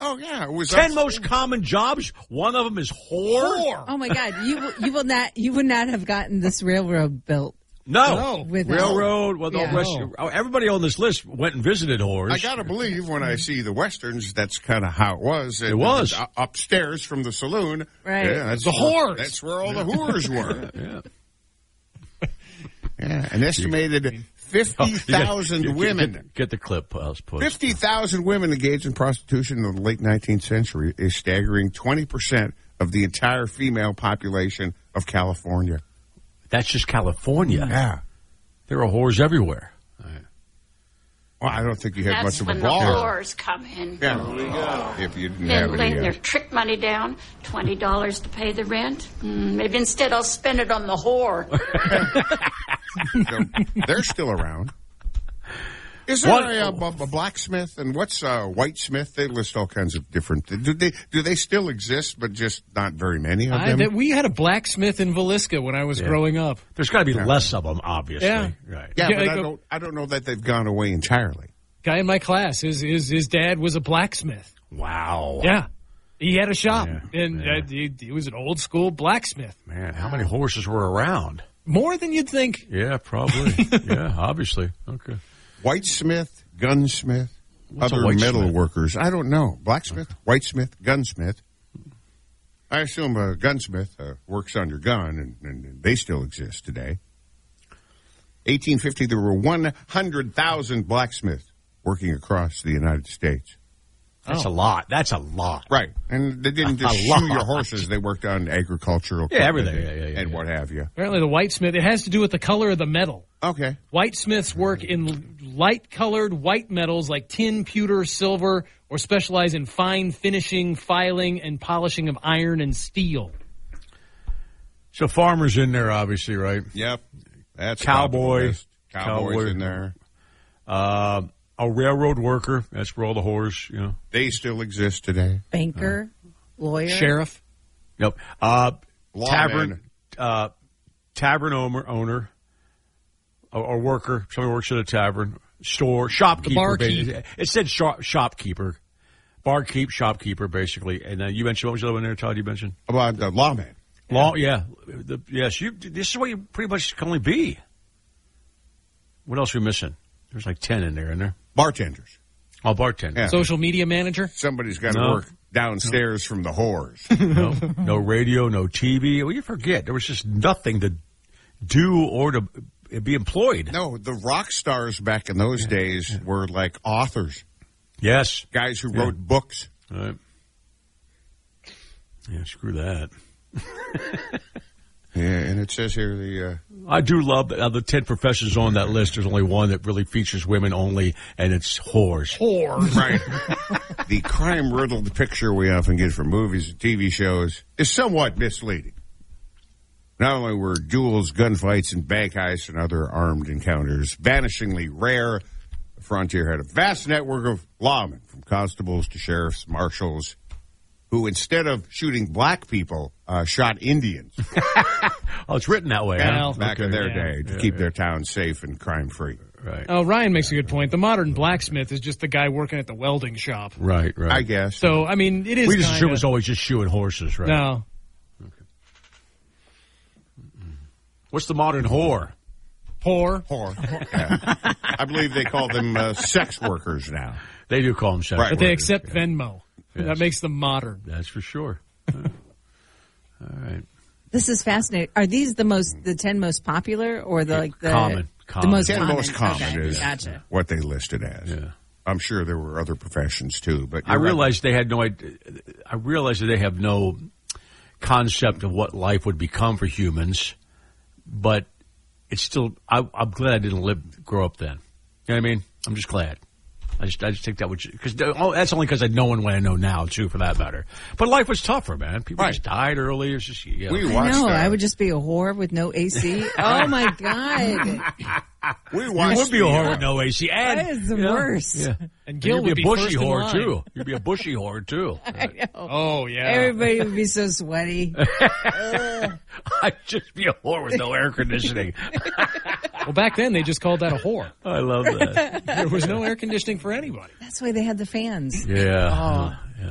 Oh, yeah. It was 10 most common jobs. One of them is whore. Oh my God! You would not have gotten this railroad built. No. Without- Railroad. Well, Yeah. everybody on this list went and visited whores. I got to believe when I see the Westerns, that's kind of how it was. It was. Upstairs from the saloon. Right. Yeah, that's The whores. That's where all the whores were. Yeah. Yeah, an estimated 50,000 women. Get the clip, Puss. 50,000 women engaged in prostitution in the late 19th century, a staggering 20% of the entire female population of California. That's just California. Yeah. There are whores everywhere. Well, I don't think you had That's much of when a the bar. whores come in. Yeah, there we go. If you didn't Then have laying any. their trick money down, $20 to pay the rent. Maybe instead I'll spend it on the whore. They're still around. Is there a blacksmith and what's whitesmith? They list all kinds of different. Do they still exist, but just not very many of them? We had a blacksmith in Villisca when I was growing up. There's got to be less of them, obviously. Yeah. Right. Yeah, Yeah, but I don't know that they've gone away entirely. Guy in my class, his dad was a blacksmith. Wow. Yeah. He had a shop, Yeah. and he was an old school blacksmith. Man, how many horses were around? More than you'd think. Yeah, probably. Yeah, obviously. Okay. Whitesmith, gunsmith, What's a other whitesmith? metal workers. I don't know. Blacksmith, whitesmith, gunsmith. I assume a gunsmith works on your gun, and they still exist today. 1850, there were 100,000 blacksmiths working across the United States. That's a lot. That's a lot. Right. And they didn't just A shoe lot. your horses. They worked on agricultural Yeah, equipment everything. Yeah, and what have you. Apparently the whitesmith, it has to do with the color of the metal. Okay. Whitesmiths work in light-colored white metals like tin, pewter, silver, or specialize in fine finishing, filing, and polishing of iron and steel. So farmers in there, obviously, right? Yep. That's Cowboy. Cowboys in there. A railroad worker. That's where all the whores, you know. They still exist today. Banker, lawyer, Sheriff. Yep. Lawman. Tavern owner, or worker. Somebody works at a tavern, store, shopkeeper. barkeep. It said shopkeeper, barkeep, shopkeeper, basically. And you mentioned, what was the other one there, Todd? You mentioned About the lawman. law. Yeah, yes. This is what you pretty much can only be. What else are we missing? There's like 10 in there. Bartenders. Oh, bartender. Yeah. Social media manager. Somebody's got to No. work downstairs from the whores. No radio, no TV. Well, you forget there was just nothing to do or to be employed. No, the rock stars back in those days were like authors, Yes. guys who wrote books. Right. Yeah, screw that. Yeah, and it says here the I do love that of the 10 professions on that list. There's only one that really features women only, and it's whores. right. The crime-riddled picture we often get from movies and TV shows is somewhat misleading. Not only were duels, gunfights, and bank heists and other armed encounters vanishingly rare, the frontier had a vast network of lawmen, from constables to sheriffs, marshals, who instead of shooting black people, shot Indians Oh, it's written that way. Well, huh? back in their yeah. day to keep their town safe and crime-free. Right. Oh, Ryan makes a good point. The modern blacksmith is just the guy working at the welding shop. Right. I guess. So, I mean, it is We just kinda, assumed it was always just shoeing horses, right? No. What's the modern whore? Poor. Yeah. I believe they call them sex workers now. They do call them sex Right. But they workers. accept Venmo. Yes. That makes them modern. That's for sure. All right. This is fascinating. Are these the 10 most popular or the Common. The most 10 common. most common Okay, is gotcha. what they listed as. Yeah. I'm sure there were other professions too, but I you're right. realized they had no idea. I realized that they have no concept of what life would become for humans, but it's still. I'm glad I didn't grow up then. You know what I mean? I'm just glad. I just think that would because that's only because I know what I know now too, for that matter. But life was tougher, man. People just died early. It's just We I watched. know. I would just be a whore with no AC. Oh my God. We You watched. would be a whore with no AC, and That is the you know, worst. Yeah. And Gil you'd would be be a bushy first in whore line. too. You'd be a bushy whore too. I know. Oh, yeah. Everybody would be so sweaty. I'd just be a whore with no air conditioning. Well, back then, they just called that a whore. I love that. There was no air conditioning for anybody. That's why they had the fans. Yeah. Yeah.